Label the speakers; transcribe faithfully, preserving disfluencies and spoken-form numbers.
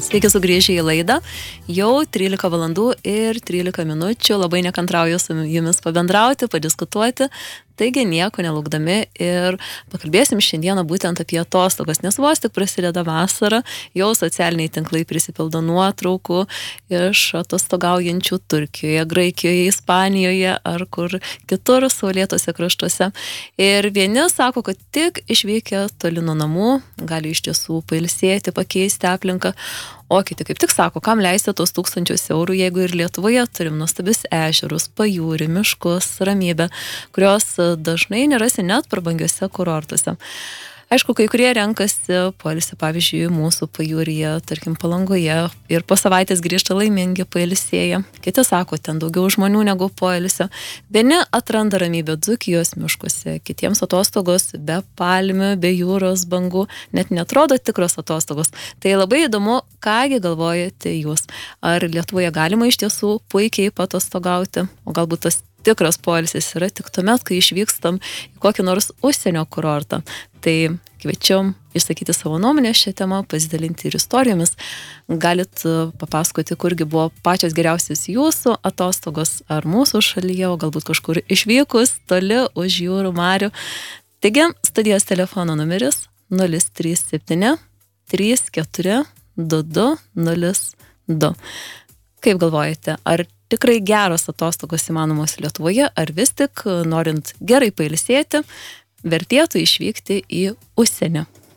Speaker 1: Sveiki sugrįžę į laidą. Jau trylika valandų ir trylika minučių. Labai nekantrauju su jumis pabendrauti, padiskutuoti. Taigi nieko nelaukdami ir pakalbėsim šiandieną būtent apie atostogas, nes vos tik prasideda vasara, jau socialiniai tinklai prisipildo nuotraukų iš atostogaujančių Turkijoje, Graikijoje, Ispanijoje ar kur kitur saulėtose kraštuose. Ir vieni sako, kad tik išvykę toli nuo namų gali iš tiesų pailsėti, pakeisti aplinką, o kiti kaip tik sako, kam leisti tos tūkstančius eurų, jeigu ir Lietuvoje turim nuostabius ežerus, pajūrį, miškus, ramybę, kurios dažnai nerasi net prabangiuose kurortuose. Aišku, kai kurie renkasi poilsį, pavyzdžiui, mūsų pajūryje, tarkim, Palangoje, ir po savaitės grįžta laimingi, pailsėję. Kiti sako, ten daugiau žmonių negu poilsio. Vieni atranda ramybę Dzūkijos miškuose, kitiems atostogos be palmių, be jūros bangų, net netrodo tikros atostogos. Tai labai įdomu, kągi galvojate jūs. Ar Lietuvoje galima iš tiesų puikiai patostogauti, o galbūt tas tikras poilsis yra tik tuomet, kai išvykstam į kokį nors užsienio kurortą. Tai kviečiu išsakyti savo nuomonę šią temą, pasidalinti ir istorijomis. Galit papasakoti, kurgi buvo pačios geriausios jūsų atostogos, ar mūsų šalyje, o galbūt kažkur išvykus toli už jūrų marių. Taigi, studijos telefono numeris nulis trys septyni trys keturi du du nulis du. Kaip galvojate, ar tikrai geros atostogos įmanomos Lietuvoje, ar vis tik, norint gerai pailsėti, vertėtų išvykti į užsienį?